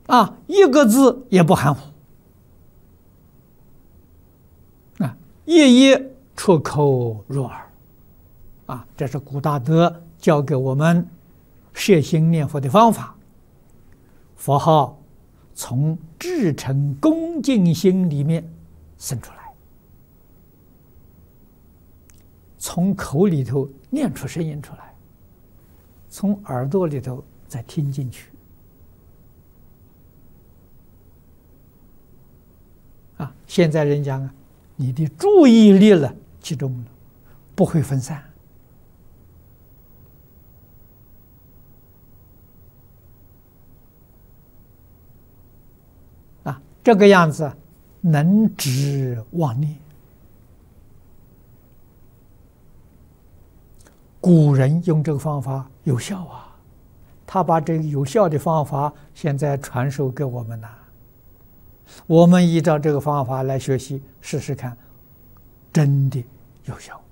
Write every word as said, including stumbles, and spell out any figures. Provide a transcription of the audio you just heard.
啊，一个字也不含糊啊，一一出口入耳啊，这是古大德教给我们摄心念佛的方法。佛号从至诚恭敬心里面生出来，从口里头念出声音出来，从耳朵里头再听进去。啊，现在人讲啊，你的注意力了集中了，不会分散。啊，这个样子能止妄念。古人用这个方法有效啊，他把这个有效的方法现在传授给我们了。我们依照这个方法来学习，试试看，真的有效。